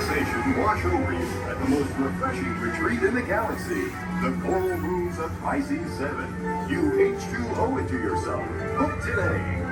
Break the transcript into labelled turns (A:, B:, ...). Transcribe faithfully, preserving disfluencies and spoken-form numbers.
A: relaxation wash over you at the most refreshing retreat in the galaxy. The coral rooms of Pisces seven. You H two O it to yourself. Book today.